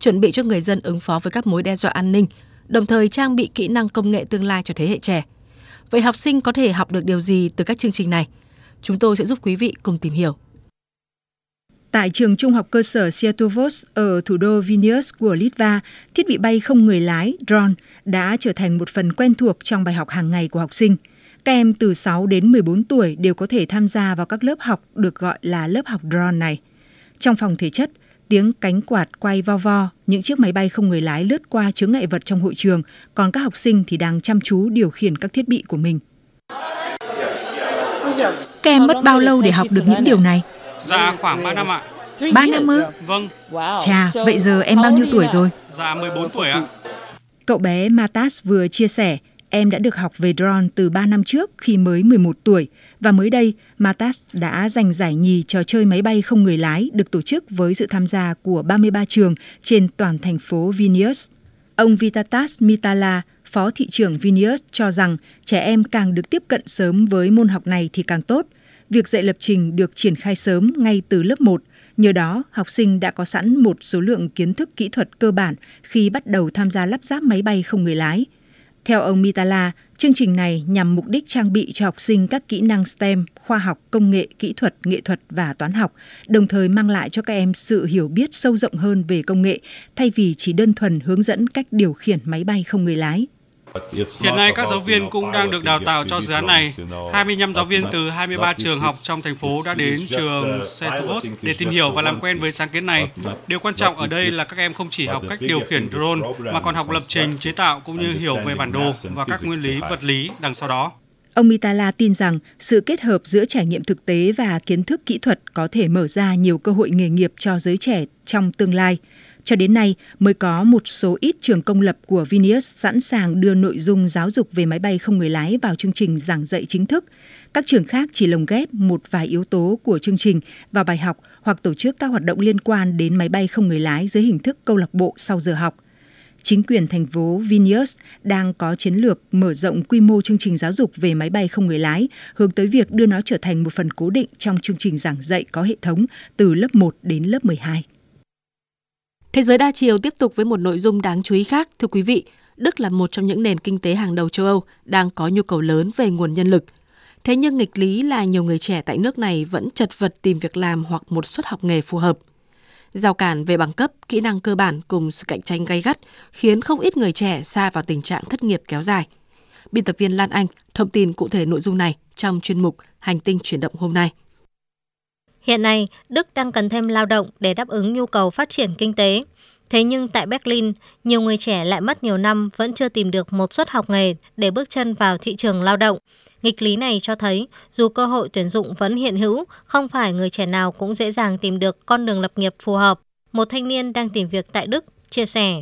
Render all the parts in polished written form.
chuẩn bị cho người dân ứng phó với các mối đe dọa an ninh, đồng thời trang bị kỹ năng công nghệ tương lai cho thế hệ trẻ. Vậy học sinh có thể học được điều gì từ các chương trình này? Chúng tôi sẽ giúp quý vị cùng tìm hiểu. Tại trường trung học cơ sở Sietuvos ở thủ đô Vilnius của Litva, thiết bị bay không người lái drone đã trở thành một phần quen thuộc trong bài học hàng ngày của học sinh. Các em từ 6 đến 14 tuổi đều có thể tham gia vào các lớp học được gọi là lớp học drone này. Trong phòng thể chất, tiếng cánh quạt quay vo vo, những chiếc máy bay không người lái lướt qua chướng ngại vật trong hội trường, còn các học sinh thì đang chăm chú điều khiển các thiết bị của mình. Các em mất bao lâu để học được những điều này? Dạ khoảng 3 năm ạ. 3 năm ư? Vâng. Chà, vậy giờ em bao nhiêu tuổi rồi? Dạ 14 tuổi ạ. Cậu bé Matas vừa chia sẻ, em đã được học về drone từ 3 năm trước khi mới 11 tuổi. Và mới đây, Matas đã giành giải nhì trò chơi máy bay không người lái được tổ chức với sự tham gia của 33 trường trên toàn thành phố Vilnius. Ông Vitatas Mitala, Phó thị trưởng Vilnius cho rằng trẻ em càng được tiếp cận sớm với môn học này thì càng tốt. Việc dạy lập trình được triển khai sớm ngay từ lớp 1. Nhờ đó, học sinh đã có sẵn một số lượng kiến thức kỹ thuật cơ bản khi bắt đầu tham gia lắp ráp máy bay không người lái. Theo ông Mitala, chương trình này nhằm mục đích trang bị cho học sinh các kỹ năng STEM, khoa học, công nghệ, kỹ thuật, nghệ thuật và toán học, đồng thời mang lại cho các em sự hiểu biết sâu rộng hơn về công nghệ, thay vì chỉ đơn thuần hướng dẫn cách điều khiển máy bay không người lái. Hiện nay các giáo viên cũng đang được đào tạo cho dự án này. 25 giáo viên từ 23 trường học trong thành phố đã đến trường Sietuvos để tìm hiểu và làm quen với sáng kiến này. Điều quan trọng ở đây là các em không chỉ học cách điều khiển drone mà còn học lập trình, chế tạo cũng như hiểu về bản đồ và các nguyên lý vật lý đằng sau đó. Ông Mitala tin rằng sự kết hợp giữa trải nghiệm thực tế và kiến thức kỹ thuật có thể mở ra nhiều cơ hội nghề nghiệp cho giới trẻ trong tương lai. Cho đến nay, mới có một số ít trường công lập của Vilnius sẵn sàng đưa nội dung giáo dục về máy bay không người lái vào chương trình giảng dạy chính thức. Các trường khác chỉ lồng ghép một vài yếu tố của chương trình vào bài học hoặc tổ chức các hoạt động liên quan đến máy bay không người lái dưới hình thức câu lạc bộ sau giờ học. Chính quyền thành phố Vilnius đang có chiến lược mở rộng quy mô chương trình giáo dục về máy bay không người lái, hướng tới việc đưa nó trở thành một phần cố định trong chương trình giảng dạy có hệ thống từ lớp 1 đến lớp 12. Thế giới đa chiều tiếp tục với một nội dung đáng chú ý khác. Thưa quý vị, Đức là một trong những nền kinh tế hàng đầu châu Âu đang có nhu cầu lớn về nguồn nhân lực. Thế nhưng nghịch lý là nhiều người trẻ tại nước này vẫn chật vật tìm việc làm hoặc một suất học nghề phù hợp. Rào cản về bằng cấp, kỹ năng cơ bản cùng sự cạnh tranh gay gắt khiến không ít người trẻ sa vào tình trạng thất nghiệp kéo dài. Biên tập viên Lan Anh thông tin cụ thể nội dung này trong chuyên mục Hành tinh chuyển động hôm nay. Hiện nay, Đức đang cần thêm lao động để đáp ứng nhu cầu phát triển kinh tế. Thế nhưng tại Berlin, nhiều người trẻ lại mất nhiều năm vẫn chưa tìm được một suất học nghề để bước chân vào thị trường lao động. Nghịch lý này cho thấy, dù cơ hội tuyển dụng vẫn hiện hữu, không phải người trẻ nào cũng dễ dàng tìm được con đường lập nghiệp phù hợp. Một thanh niên đang tìm việc tại Đức chia sẻ.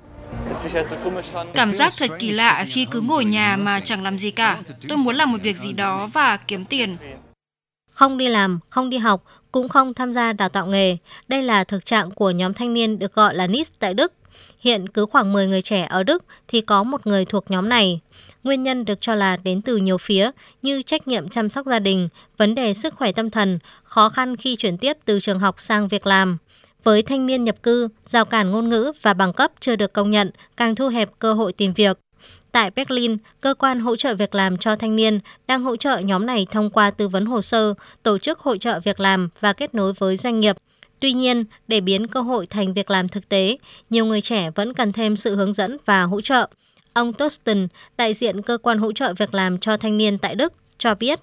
Cảm giác thật kỳ lạ khi cứ ngồi nhà mà chẳng làm gì cả. Tôi muốn làm một việc gì đó và kiếm tiền. Không đi làm, không đi học, cũng không tham gia đào tạo nghề. Đây là thực trạng của nhóm thanh niên được gọi là NEET tại Đức. Hiện cứ khoảng 10 người trẻ ở Đức thì có một người thuộc nhóm này. Nguyên nhân được cho là đến từ nhiều phía như trách nhiệm chăm sóc gia đình, vấn đề sức khỏe tâm thần, khó khăn khi chuyển tiếp từ trường học sang việc làm. Với thanh niên nhập cư, rào cản ngôn ngữ và bằng cấp chưa được công nhận càng thu hẹp cơ hội tìm việc. Tại Berlin, cơ quan hỗ trợ việc làm cho thanh niên đang hỗ trợ nhóm này thông qua tư vấn hồ sơ, tổ chức hội chợ việc làm và kết nối với doanh nghiệp. Tuy nhiên, để biến cơ hội thành việc làm thực tế, nhiều người trẻ vẫn cần thêm sự hướng dẫn và hỗ trợ. Ông Thorsten, đại diện cơ quan hỗ trợ việc làm cho thanh niên tại Đức, cho biết.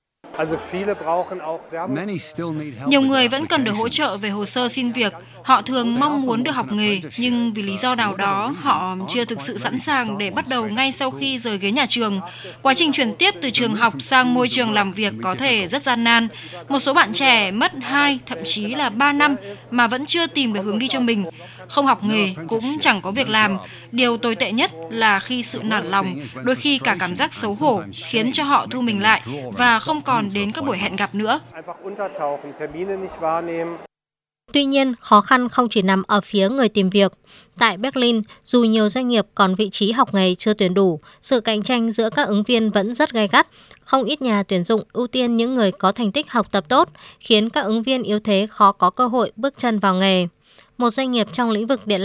Nhiều người vẫn cần được hỗ trợ về hồ sơ xin việc. Họ thường mong muốn được học nghề, nhưng vì lý do nào đó, họ chưa thực sự sẵn sàng để bắt đầu ngay sau khi rời ghế nhà trường. Quá trình chuyển tiếp từ trường học sang môi trường làm việc có thể rất gian nan. Một số bạn trẻ mất 2, thậm chí là 3 năm mà vẫn chưa tìm được hướng đi cho mình. Không học nghề cũng chẳng có việc làm. Điều tồi tệ nhất là khi sự nản lòng, đôi khi cả cảm giác xấu hổ khiến cho họ thu mình lại và không còn đến các buổi hẹn gặp nữa. Tuy nhiên, khó khăn không chỉ nằm ở phía người tìm việc. Tại Berlin, dù nhiều doanh nghiệp còn vị trí học nghề chưa tuyển đủ, sự cạnh tranh giữa các ứng viên vẫn rất gay gắt. Không ít nhà tuyển dụng ưu tiên những người có thành tích học tập tốt, khiến các ứng viên yếu thế khó có cơ hội bước chân vào nghề. Một doanh nghiệp trong lĩnh vực điện